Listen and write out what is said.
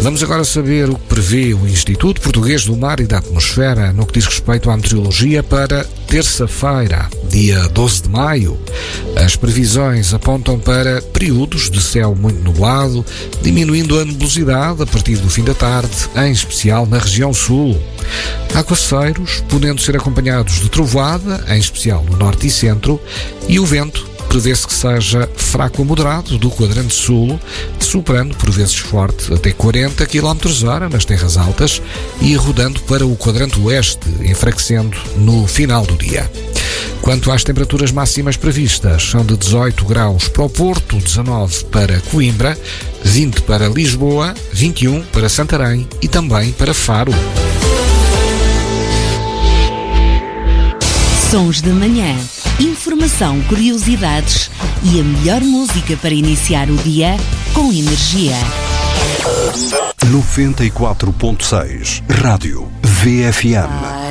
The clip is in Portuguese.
Vamos agora saber o que prevê o Instituto Português do Mar e da Atmosfera no que diz respeito à meteorologia para terça-feira, dia 12 de maio. As previsões apontam para períodos de céu muito nublado, diminuindo a nebulosidade a partir do fim da tarde, em especial na região sul. Aguaceiros, podendo ser acompanhados de trovoada, em especial no norte e centro, e o vento prevê-se que seja fraco a moderado do quadrante sul, soprando por vezes forte até 40 km/h nas terras altas e rodando para o quadrante oeste, enfraquecendo no final do dia. Quanto às temperaturas máximas previstas, são de 18 graus para o Porto, 19 para Coimbra, 20 para Lisboa, 21 para Santarém e também para Faro. Sons da manhã. Informação, curiosidades e a melhor música para iniciar o dia com energia. 94.6 Rádio VFM.